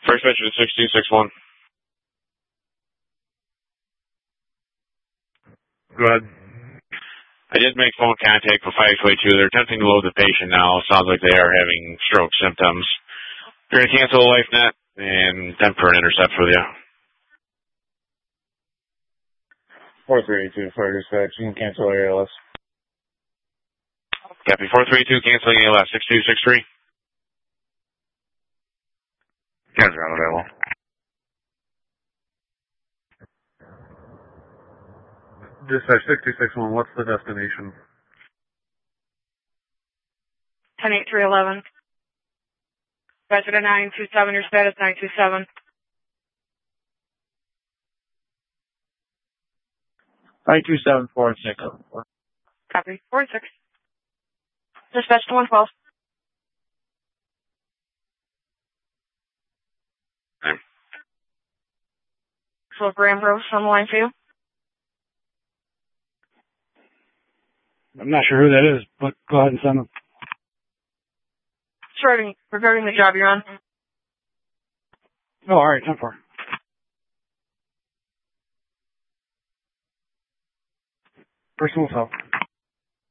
First pitch is 6261. Go ahead. I did make phone contact for 522. They're attempting to load the patient now. Sounds like they are having stroke symptoms. They're going to cancel the LifeNet and then for an intercept for you. 4382, fire dispatch. You can cancel ALS. Copy. 432, canceling ALS. 6263. Guys are unavailable. Dispatch 6261, what's the destination? 10311. Resident 927, your status 927. 52746. Copy. 46. Dispatch to 112. Okay. So Ambrose on the line for you. I'm not sure who that is, but go ahead and send them. It's regarding the job you're on. Oh, all right, 10-4. Personal help.